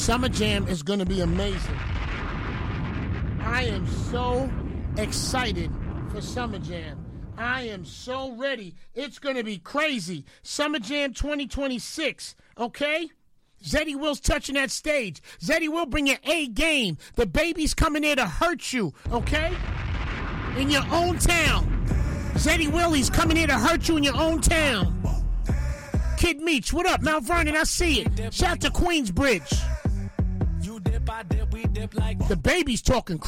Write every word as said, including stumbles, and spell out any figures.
Summer Jam is going to be amazing. I am so excited for Summer Jam. I am so ready. It's going to be crazy. Summer Jam twenty twenty-six, okay? Zeddy Will's touching that stage. Zeddy Will bring your A game. The baby's coming there to hurt you, okay? In your own town. Zeddy Will, he's coming here to hurt you in your own town. Kid Meech, what up? Mount Vernon, I see it. Shout out to Queensbridge. The baby's talking